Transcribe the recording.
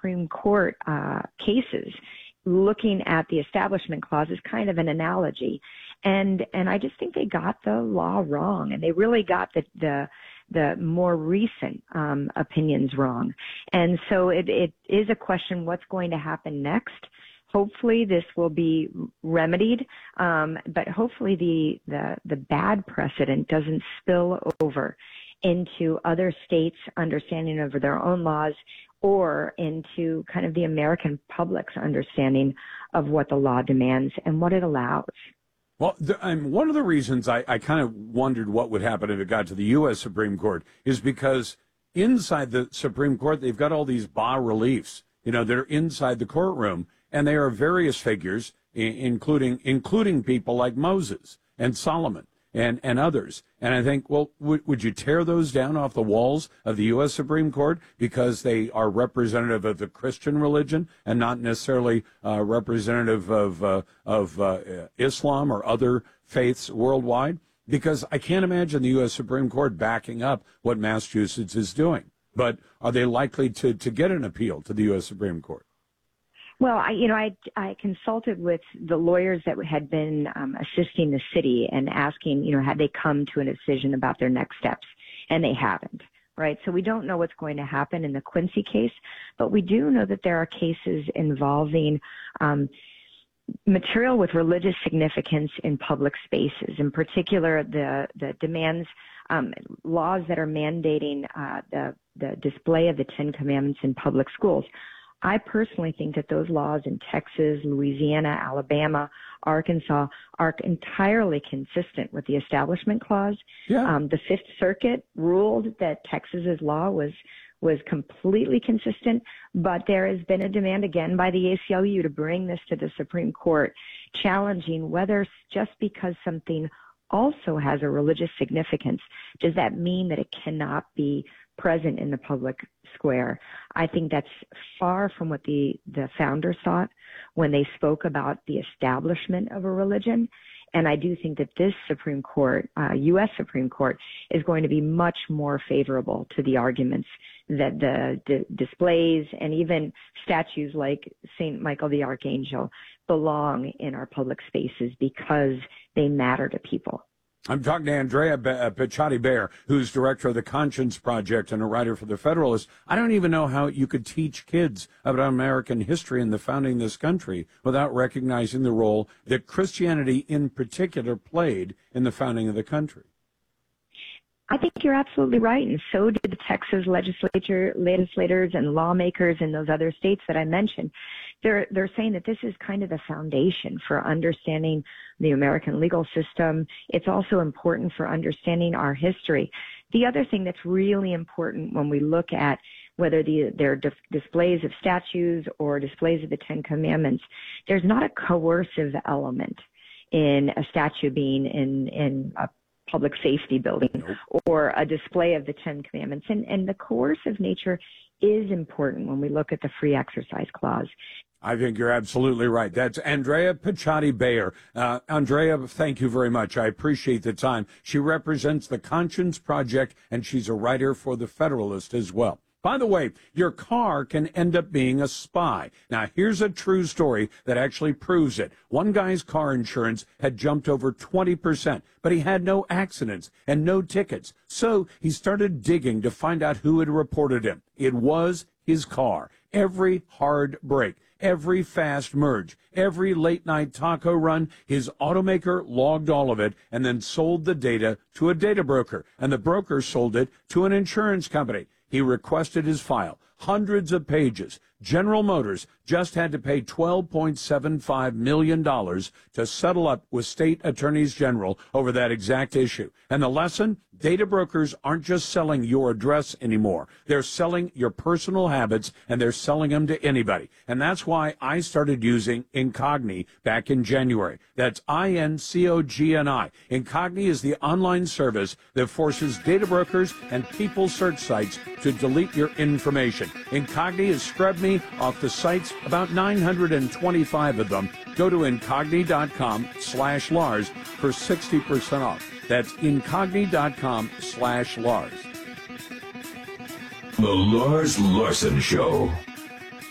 Supreme Court cases looking at the Establishment Clause is kind of an analogy. And I just think they got the law wrong, and they really got the more recent opinions wrong. And so it is a question, what's going to happen next? Hopefully this will be remedied, but hopefully the bad precedent doesn't spill over into other states' understanding of their own laws or into kind of the American public's understanding of what the law demands and what it allows. Well, one of the reasons I kind of wondered what would happen if it got to the U.S. Supreme Court is because inside the Supreme Court, they've got all these bas-reliefs, that are inside the courtroom, and they are various figures, including people like Moses and Solomon and others. And I think, well, would you tear those down off the walls of the U.S. Supreme Court because they are representative of the Christian religion and not necessarily representative of Islam or other faiths worldwide? Because I can't imagine the U.S. Supreme Court backing up what Massachusetts is doing. But are they likely to get an appeal to the U.S. Supreme Court? Well, I consulted with the lawyers that had been assisting the city and asking, had they come to a decision about their next steps, and they haven't, right? So we don't know what's going to happen in the Quincy case, but we do know that there are cases involving material with religious significance in public spaces, in particular the demands, laws that are mandating the display of the Ten Commandments in public schools. I personally think that those laws in Texas, Louisiana, Alabama, Arkansas are entirely consistent with the Establishment Clause. Yeah. The Fifth Circuit ruled that Texas's law was completely consistent, but there has been a demand again by the ACLU to bring this to the Supreme Court, challenging whether just because something also has a religious significance, does that mean that it cannot be present in the public square? I think that's far from what the founders thought when they spoke about the establishment of a religion. And I do think that this Supreme Court, U.S. Supreme Court, is going to be much more favorable to the arguments that the displays and even statues like St. Michael the Archangel belong in our public spaces because they matter to people. I'm talking to Andrea Picciotti-Beyer, who's director of the Conscience Project and a writer for The Federalist. I don't even know how you could teach kids about American history and the founding of this country without recognizing the role that Christianity in particular played in the founding of the country. I think you're absolutely right, and so did the Texas legislators and lawmakers in those other states that I mentioned. They're saying that this is kind of the foundation for understanding the American legal system. It's also important for understanding our history. The other thing that's really important when we look at whether they're displays of statues or displays of the Ten Commandments, there's not a coercive element in a statue being in a public safety building or a display of the Ten Commandments. And the coercive nature is important when we look at the Free Exercise Clause. I think you're absolutely right. That's Andrea Picciotti-Beyer. Andrea, thank you very much. I appreciate the time. She represents the Conscience Project, and she's a writer for The Federalist as well. By the way, your car can end up being a spy. Now, here's a true story that actually proves it. One guy's car insurance had jumped over 20%, but he had no accidents and no tickets. So he started digging to find out who had reported him. It was his car. Every hard brake, every fast merge, every late-night taco run, his automaker logged all of it and then sold the data to a data broker, and the broker sold it to an insurance company. He requested his file, hundreds of pages. General Motors just had to pay $12.75 million to settle up with state attorneys general over that exact issue. And the lesson? Data brokers aren't just selling your address anymore. They're selling your personal habits, and they're selling them to anybody. And that's why I started using Incogni back in January. That's Incogni. Incogni is the online service that forces data brokers and people search sites to delete your information. Incogni has scrubbed me off the sites, about 925 of them. Go to incogni.com/Lars for 60% off. That's incogni.com/Lars. The Lars Larson Show.